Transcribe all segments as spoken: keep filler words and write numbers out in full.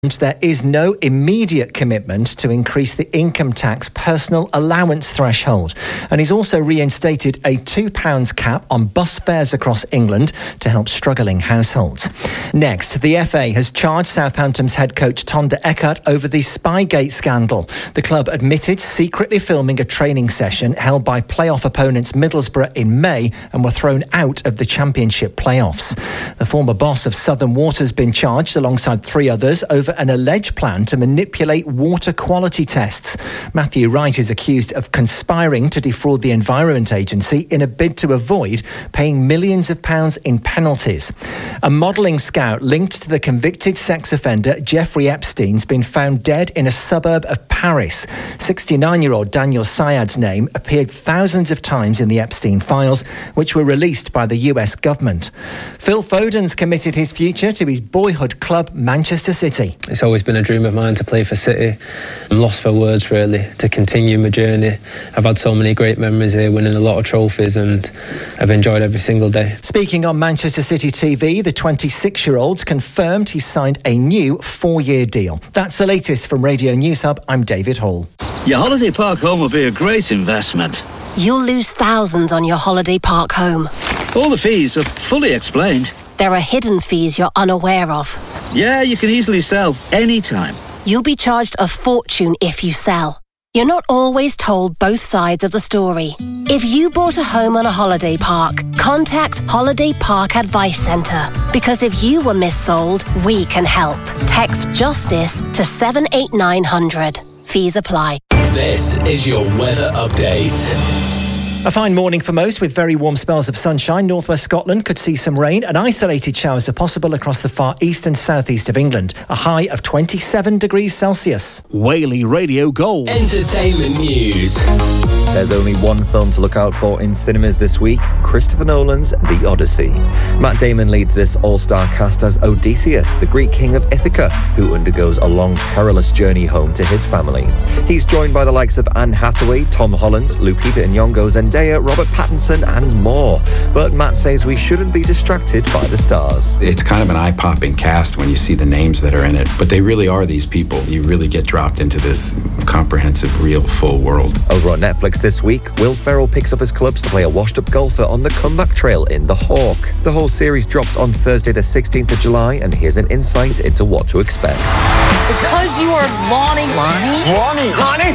There is no immediate commitment to increase the income tax personal allowance threshold. And he's also reinstated a two pounds cap on bus fares across England to help struggling households. Next, the F A has charged Southampton's head coach Tonda Eckhart over the Spygate scandal. The club admitted secretly filming a training session held by playoff opponents Middlesbrough in May and were thrown out of the Championship playoffs. The former boss of Southern Water has been charged alongside three others over an alleged plan to manipulate water quality tests. Matthew Wright is accused of conspiring to defraud the Environment Agency in a bid to avoid paying millions of pounds in penalties. A modelling scout linked to the convicted sex offender Jeffrey Epstein's been found dead in a suburb of Paris. sixty-nine-year-old Daniel Syed's name appeared thousands of times in the Epstein files, which were released by the U S government. Phil Foden's committed his future to his boyhood club, Manchester City. It's always been a dream of mine to play for City. I'm lost for words, really, to continue my journey. I've had so many great memories here, winning a lot of trophies, and I've enjoyed every single day. Speaking on Manchester City T V, the twenty-six-year-old's confirmed he's signed a new four-year deal. That's the latest from Radio News Hub. I'm David Hall. Your holiday park home will be a great investment. You'll lose thousands on your holiday park home. All the fees are fully explained. There are hidden fees you're unaware of. Yeah, you can easily sell anytime. You'll be charged a fortune if you sell. You're not always told both sides of the story. If you bought a home on a holiday park, contact Holiday Park Advice Centre. Because if you were missold, we can help. Text JUSTICE to seven eight nine hundred. Fees apply. This is your weather update. A fine morning for most with very warm spells of sunshine. Northwest Scotland could see some rain and isolated showers are possible across the far east and southeast of England. A high of twenty-seven degrees Celsius. Whaley Radio Gold. Entertainment news. There's only one film to look out for in cinemas this week, Christopher Nolan's The Odyssey. Matt Damon leads this all-star cast as Odysseus, the Greek king of Ithaca, who undergoes a long, perilous journey home to his family. He's joined by the likes of Anne Hathaway, Tom Holland, Lupita Nyong'o, Zendaya, Robert Pattinson and more. But Matt says we shouldn't be distracted by the stars. It's kind of an eye-popping cast when you see the names that are in it, but they really are these people. You really get dropped into this comprehensive, real, full world. Over on Netflix this week, Will Ferrell picks up his clubs to play a washed-up golfer on the comeback trail in The Hawk. The whole series drops on Thursday the sixteenth of July, and here's an insight into what to expect. Because you are Lonnie. Lonnie? Lonnie. Lonnie?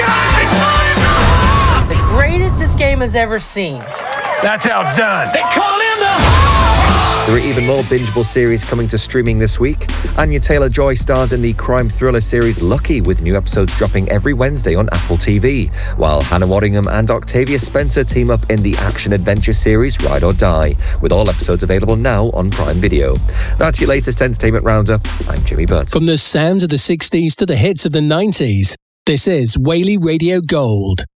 Okay! The greatest this game has ever seen. That's how it's done. They call him the... There are even more bingeable series coming to streaming this week. Anya Taylor-Joy stars in the crime thriller series Lucky, with new episodes dropping every Wednesday on Apple T V, while Hannah Waddingham and Octavia Spencer team up in the action-adventure series Ride or Die, with all episodes available now on Prime Video. That's your latest entertainment roundup. I'm Jimmy Butt. From the sounds of the sixties to the hits of the nineties, this is Whaley Radio Gold.